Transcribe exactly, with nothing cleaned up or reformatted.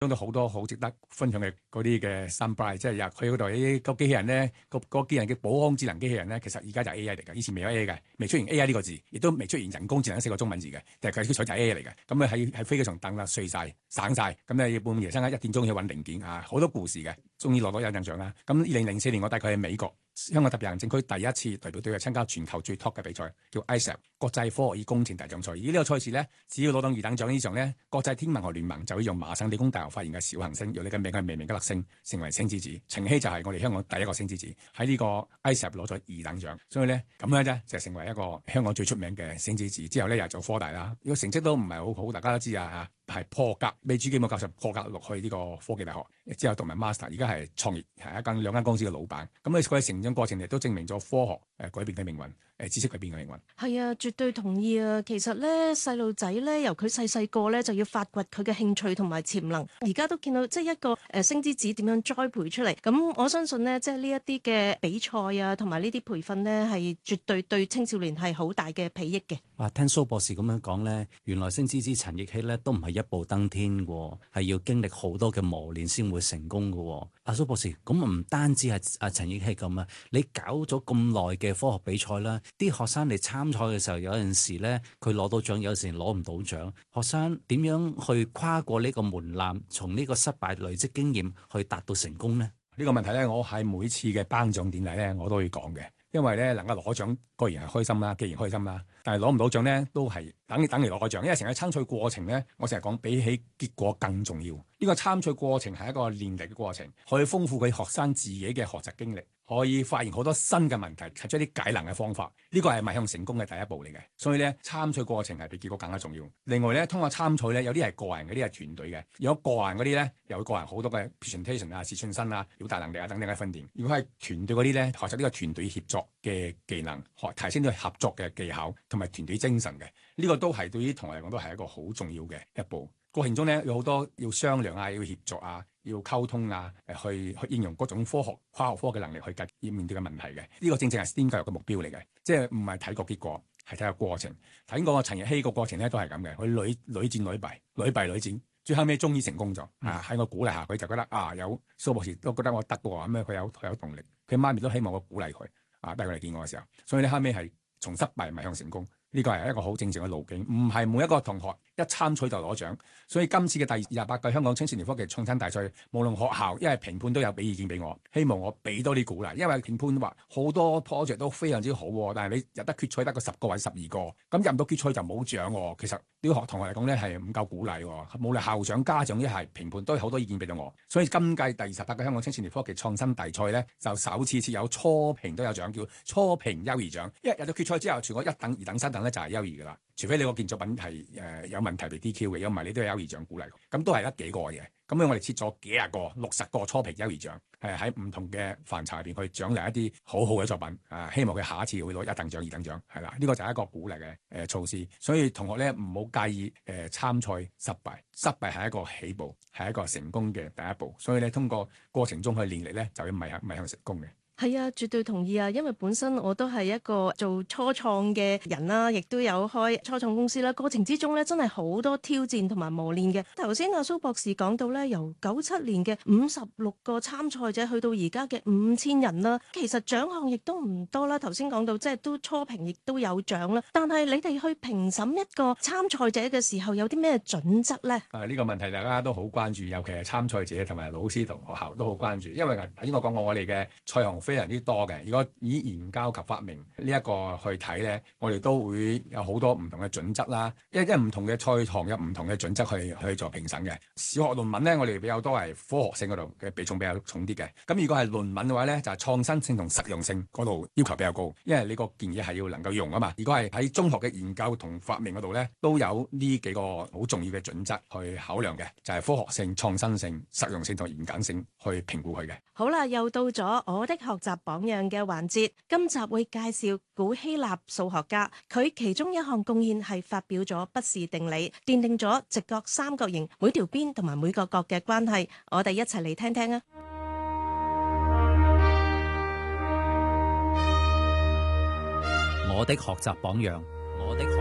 講到好多好值得分享嘅嗰啲嘅 soundbite，即係入去嗰度啲個機器人咧，個個機器人嘅保安智能機器人咧，其實而家就係 A I 嚟嘅，以前未有 A I 嘅，未出現 A I 呢個字，亦都未出現人工智能四個中文字嘅，但係佢佢就係 A I 嚟嘅。咁咧喺喺飛機上等啦，碎晒省晒，咁咧要半夜三更一點鐘去揾零件啊，好多故事嘅，終於攞到有印象啦。咁二零零四年我大概喺美國香港特別行政區第一次代表隊去參加全球最 top 嘅比賽，叫 I S A P 國際科學與工程大獎賽。而呢個賽事咧，只要攞到二等獎以上咧，國際天文學聯盟就會用麻省理工大學發現嘅小行星，用你嘅名係微微嘅粒星，成為星之子。程曦就係我哋香港第一個星之子，喺呢個 I S A P 攞咗二等獎，所以咧咁樣啫就成為一個香港最出名嘅星之子。之後咧又做科大啦，呢個成績都唔係好好，大家都知啊嚇，係破格，美珠基姆教授破格落去呢個科技大學，之後讀埋 master， 而家係創業，係一間兩間公司嘅老闆。咁佢佢嘅成長過程亦都證明咗科學誒改變嘅命運，誒知識改變嘅命運。 係啊，絕對同意啊！其實咧，細路仔咧，由佢細細個咧就要發掘佢嘅興趣同埋潛能。而家都見到即係一個誒星之子點樣栽培出嚟。咁我相信呢，即係呢一啲嘅比賽啊，同埋呢啲培訓呢，係絕對對青少年係好大嘅裨益嘅。 哇！聽蘇博士咁樣講咧，原來星之子陳奕希咧都唔係一步登天嘅，係要經歷好多嘅磨練先會成功嘅。阿蘇博士，咁唔單止係阿陳奕希咁啊，你搞咗咁耐嘅科學比賽啦，啲學生嚟參賽嘅時候，有陣時咧佢攞到獎，有陣時攞唔到獎。學生點樣去跨過呢個門檻，從呢個失敗累積經驗去達到成功呢？ 呢個問題咧，我喺每次嘅頒獎典禮咧，我都會講嘅。因為咧能夠攞獎固然係開心啦，既然開心啦，但係攞唔到獎咧都係等等嚟攞個獎，因為成個參賽過程咧，我成日講比起結果更重要。呢個參賽過程係一個練習嘅過程，可以豐富佢學生自己嘅學習經歷，可以發現好多新嘅問題，提出一啲解能嘅方法。呢個係邁向成功嘅第一步嚟嘅。所以咧參賽過程係比結果更加重要。另外咧通過參賽咧，有啲係個人嘅，啲係團隊嘅。如果個人嗰啲咧，有個人好多嘅 presentation 啊、自信心啊、表達能力啊等等嘅訓練。如果係團隊嗰啲咧，學習呢個團隊協作嘅技能，學提升咗合作嘅技巧同埋團隊精神嘅，呢個都係對於同學嚟講都係一個好重要嘅一步。過程中咧有好多要商量啊，要協作啊，要溝通啊，誒去去應用各種科學跨學科嘅能力去解決面對嘅問題嘅。呢個正正係 STEAM 教育嘅目標嚟嘅，即係唔係睇個結果，係睇個過程。睇過陳奕希個過程咧都係咁嘅，佢屢屢戰屢敗，屢敗屢戰，最後尾終於成功咗。啊喺我鼓勵下佢就覺得啊有蘇博士都覺得我得嘅喎，咁咧佢有佢有動力，佢媽咪都希望我鼓勵佢啊，帶佢嚟見我嘅時候，所以咧後尾係從失敗邁向成功。呢個係一個好正常嘅路徑，唔係每一個同學一參賽就攞獎。所以今次嘅第二十八屆香港青少年科技創新大賽，無論學校因為評判都有俾意見俾我，希望我俾多啲鼓勵。因為評判話好多 project 都非常之好，但係你入得決賽得個十個或者十二個，咁入唔到決賽就冇獎。其實呢個學同學嚟講咧係唔夠鼓勵，無論校長、家長一係評判都有好多意見俾到我。所以今屆第二十八屆香港青少年科技創新大賽咧，就首次設有初評都有獎，叫初評優異獎。因為入到決賽之後，全國一等、二等、三等咧就係優異噶啦。除非你個件作品係誒、呃、有問題被 D Q 嘅，如果唔係你都有優異獎鼓勵。咁都係得幾個嘅。咁我哋設咗幾廿個、六十個初評優異獎，係喺唔同嘅範疇入邊去獎勵一啲好好嘅作品。誒、呃，希望佢下一次會攞一等獎、二等獎，係啦。呢、這個就係一個鼓勵嘅誒措施。所以同學咧唔好介意誒、呃、參賽失敗，失敗係一個起步，係一個成功嘅第一步。所以咧通過過程中去練力咧，就要邁向邁向成功嘅。 係啊，絕對同意啊！因為本身我都係一個做初創嘅人啦，亦都有開初創公司啦。過程之中咧，真係好多挑戰同埋磨練嘅。頭先阿蘇博士講到咧，由九七年嘅五十六個參賽者去到而家嘅五千人啦，其實獎項亦都唔多啦。頭先講到即係都初評亦都有獎啦，但係你哋去評審一個參賽者嘅時候，有啲咩準則咧？ 啊，呢、這個問題大家都好關注，尤其係參賽者同埋老師同學校都好關注，因為頭先我講過我哋嘅賽項非常之多嘅。如果以研究及發明呢一個去睇咧，我哋都會有好多唔同嘅準則啦。因為因為唔同嘅賽項有唔同嘅準則去去做評審嘅。小學論文咧，我哋比較多係科學性嗰度嘅比重比較重啲嘅。咁如果係論文嘅話咧，就係創新性同實用性嗰度要求比較高，因為你個件嘢係要能夠用啊嘛。如果係喺中學嘅研究同發明嗰度咧，都有呢幾個好重要嘅準則去考量嘅，就係科學性、創新性、實用性同嚴謹性去評估佢嘅。 好啦，又到咗我的學習榜樣嘅環節，今集會介紹古希臘數學家，佢其中一項貢獻係發表咗畢氏定理，奠定咗直角三角形每條邊同埋每個角嘅關係。我哋一齊嚟聽聽啊！ 我的學習榜樣，我的學